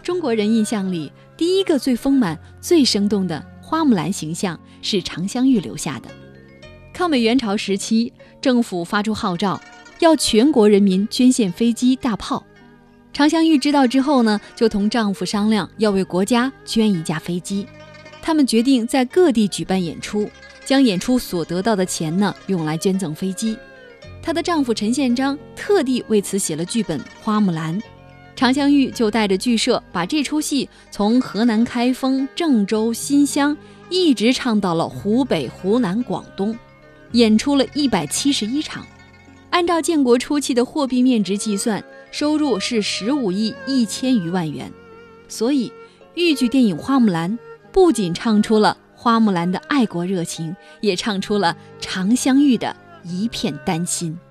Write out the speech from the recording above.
中国人印象里，第一个最丰满、最生动的花木兰形象是常香玉留下的。抗美援朝时期，政府发出号召，要全国人民捐献飞机、大炮。常香玉知道之后呢，就同丈夫商量要为国家捐一架飞机。他们决定在各地举办演出，将演出所得到的钱呢，用来捐赠飞机。她的丈夫陈宪章特地为此写了剧本《花木兰》。常香玉就带着剧社把这出戏从河南开封、郑州、新乡一直唱到了湖北、湖南、广东，演出了171场。按照建国初期的货币面值计算，收入是15亿1000余万元。所以豫剧电影《花木兰》不仅唱出了花木兰的爱国热情，也唱出了常香玉的一片丹心。